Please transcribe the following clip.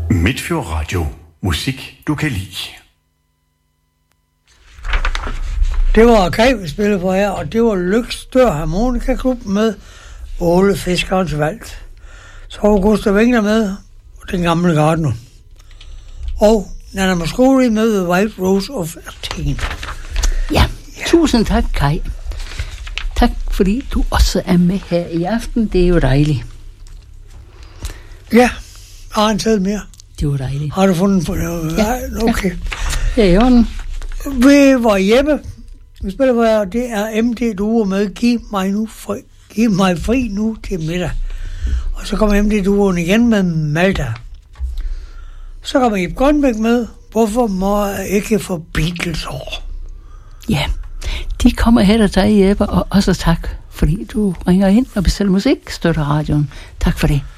Midtfjord Radio. Musik, du kan lide. Det var Kaj, vi spillede på her, og det var Lyks Dør Harmonikaklub med Ole Fiskerens Valg. Så var Gustav Engler med, Den Gamle Gardener. Og Nana Mosconi med White Rose of Athen. Ja, tusind tak, Kaj. Tak, fordi du også er med her i aften. Det er jo dejligt. Ja, har en tid mere. Det var dejligt. Har du fundet på det? Ja. Okay. Ja, i orden. Vi var hjemme. Vi spiller på her, det er MD Duo med Giv mig fri nu til middag. Og så kommer MD Duoen igen med Malta. Så kommer Ib Grønbæk med, hvorfor må jeg ikke få Beatles over? Ja, de kommer her til dig, Jeppe, og også tak, fordi du ringer ind og bestiller musik, støtter radioen. Tak for det.